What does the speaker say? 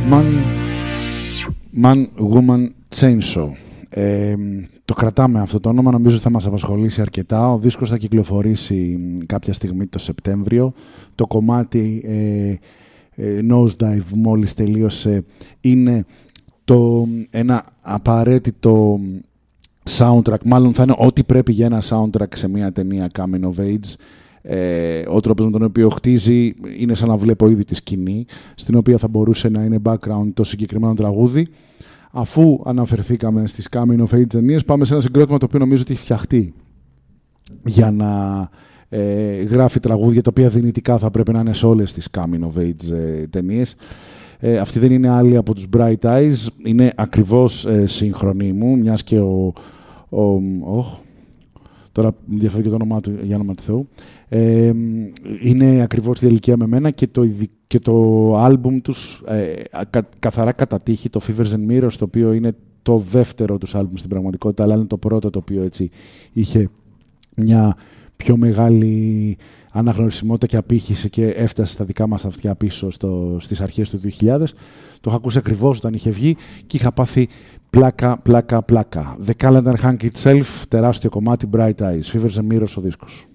Man, Woman, Chainsaw. Το κρατάμε αυτό το όνομα, νομίζω ότι θα μας απασχολήσει αρκετά. Ο δίσκος θα κυκλοφορήσει κάποια στιγμή το Σεπτέμβριο. Το κομμάτι Nosedive που μόλις τελείωσε είναι ένα απαραίτητο soundtrack, μάλλον θα είναι ό,τι πρέπει για ένα soundtrack σε μια ταινία coming of age. Ο τρόπος με τον οποίο χτίζει είναι σαν να βλέπω ήδη τη σκηνή, στην οποία θα μπορούσε να είναι background το συγκεκριμένο τραγούδι. Αφού αναφερθήκαμε στις coming of age ταινίες, πάμε σε ένα συγκρότημα το οποίο νομίζω ότι έχει φτιαχτεί για να γράφει τραγούδια τα οποία δυνητικά θα πρέπει να είναι σε όλες τις coming of age ταινίες. Αυτή δεν είναι άλλη από τους Bright Eyes, είναι ακριβώς σύγχρονη μου, μιας και τώρα μου διαφέρει και το όνομά του, για όνομα του Θεού. Είναι ακριβώς τη ηλικία με μένα και το άλμπουμ τους καθαρά κατά τύχη, το Fevers and Mirrors, το οποίο είναι το δεύτερο τους άλμπουμ στην πραγματικότητα, αλλά είναι το πρώτο το οποίο έτσι είχε μια πιο μεγάλη αναγνωρισιμότητα και απήχησε και έφτασε στα δικά μας αυτιά πίσω στις αρχές του 2000. Το είχα ακούσει ακριβώς όταν είχε βγει και είχα πάθει πλάκα. The Calendar Hung Itself, τεράστιο κομμάτι, Bright Eyes, Fevers and Mirrors ο δίσκος.